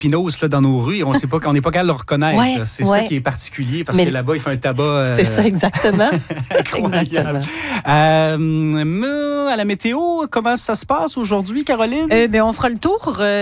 pinos là, dans nos rues et on n'est pas capable de le reconnaître. Ouais, c'est ça qui est particulier parce que là-bas, il fait un tabac. C'est ça, exactement. Incroyable. À la météo, comment ça se passe aujourd'hui, Caroline? On fera le tour.